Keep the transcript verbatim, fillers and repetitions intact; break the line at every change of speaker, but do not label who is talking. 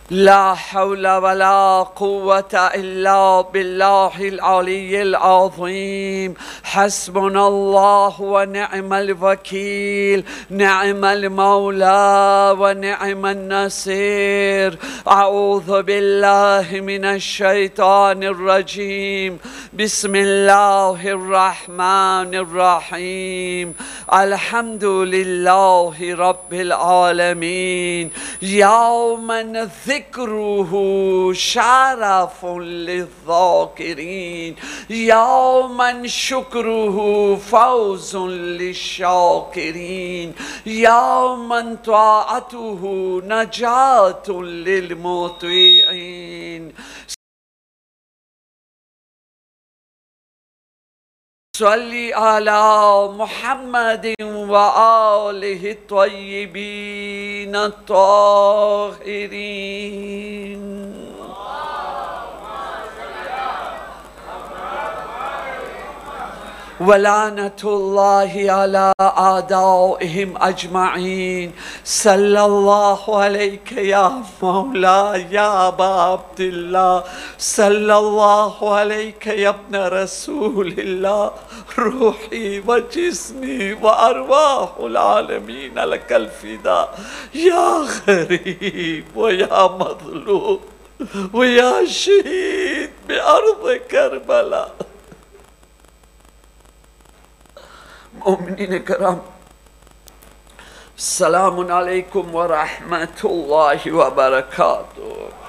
لا حول ولا قوة إلا بالله العلي العظيم. حسبنا الله ونعم الوكيل، نعم المولى ونعم النصير. أعوذ بالله من الشيطان الرجيم. بسم الله الرحمن الرحيم. الحمد لله رب العالمين. يوما ذكره شرف للذاكرين، يوما شكره فوز للشاكرين، يوما طاعته نجاة للمطيعين. صلي على محمد وآله الطيبين الطاهرين. ولعنة الله على أعدائهم أجمعين. صلى الله عليك يا مولاي يا أبا عبد الله، صلى الله عليك يا ابن رسول الله. روحي وجسمي وأرواح العالمين لك الفداء يا غريب ويا مظلوم ويا شهيد بأرض كربلاء. مؤمنين الكرام، السلام عليكم ورحمة الله وبركاته.